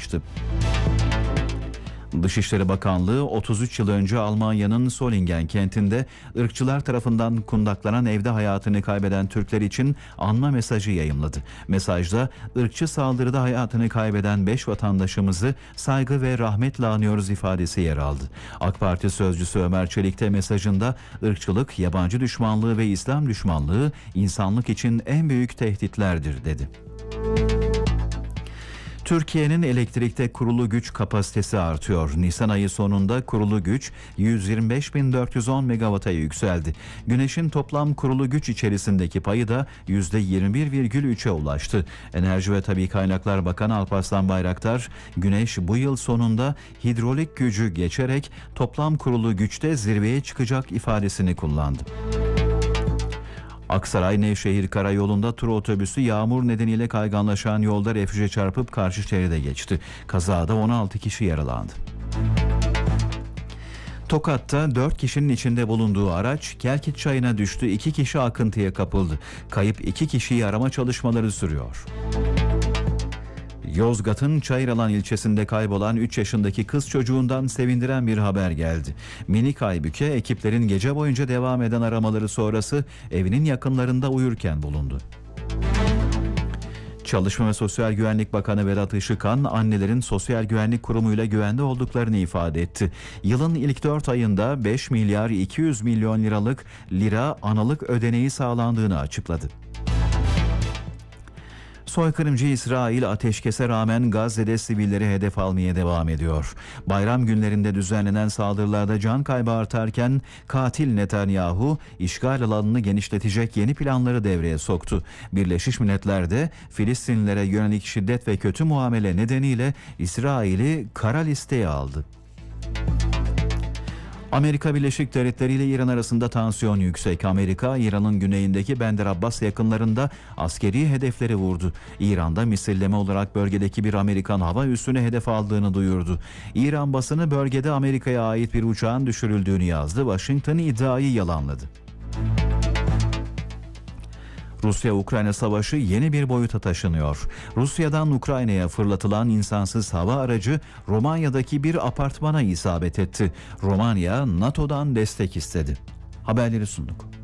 ulaştı. Dışişleri Bakanlığı 33 yıl önce Almanya'nın Solingen kentinde ırkçılar tarafından kundaklanan evde hayatını kaybeden Türkler için anma mesajı yayımladı. Mesajda ırkçı saldırıda hayatını kaybeden 5 vatandaşımızı saygı ve rahmetle anıyoruz ifadesi yer aldı. AK Parti sözcüsü Ömer Çelik de mesajında ırkçılık, yabancı düşmanlığı ve İslam düşmanlığı insanlık için en büyük tehditlerdir dedi. Türkiye'nin elektrikte kurulu güç kapasitesi artıyor. Nisan ayı sonunda kurulu güç 125.410 megawata yükseldi. Güneşin toplam kurulu güç içerisindeki payı da %21,3'e ulaştı. Enerji ve Tabii Kaynaklar Bakanı Alparslan Bayraktar, Güneş bu yıl sonunda hidrolik gücü geçerek toplam kurulu güçte zirveye çıkacak ifadesini kullandı. Aksaray-Nevşehir Karayolu'nda tur otobüsü yağmur nedeniyle kayganlaşan yolda refüje çarpıp karşı şeride geçti. Kazada 16 kişi yaralandı. Tokat'ta 4 kişinin içinde bulunduğu araç Kelkit Çayı'na düştü. 2 kişi akıntıya kapıldı. Kayıp 2 kişiyi arama çalışmaları sürüyor. Yozgat'ın Çayıralan ilçesinde kaybolan 3 yaşındaki kız çocuğundan sevindiren bir haber geldi. Minik Aybüke ekiplerin gece boyunca devam eden aramaları sonrası evinin yakınlarında uyurken bulundu. Çalışma ve Sosyal Güvenlik Bakanı Vedat Işıkhan, annelerin Sosyal Güvenlik Kurumu'yla güvende olduklarını ifade etti. Yılın ilk 4 ayında 5 milyar 200 milyon liralık analık ödeneği sağlandığını açıkladı. Soykırımcı İsrail ateşkese rağmen Gazze'de sivilleri hedef almaya devam ediyor. Bayram günlerinde düzenlenen saldırılarda can kaybı artarken katil Netanyahu işgal alanını genişletecek yeni planları devreye soktu. Birleşmiş Milletler de Filistinlilere yönelik şiddet ve kötü muamele nedeniyle İsrail'i kara listeye aldı. Amerika Birleşik Devletleri ile İran arasında tansiyon yüksek. Amerika, İran'ın güneyindeki Bender Abbas yakınlarında askeri hedefleri vurdu. İran'da misilleme olarak bölgedeki bir Amerikan hava üssünü hedef aldığını duyurdu. İran basını bölgede Amerika'ya ait bir uçağın düşürüldüğünü yazdı. Washington iddiayı yalanladı. Rusya-Ukrayna savaşı yeni bir boyuta taşınıyor. Rusya'dan Ukrayna'ya fırlatılan insansız hava aracı Romanya'daki bir apartmana isabet etti. Romanya, NATO'dan destek istedi. Haberleri sunduk.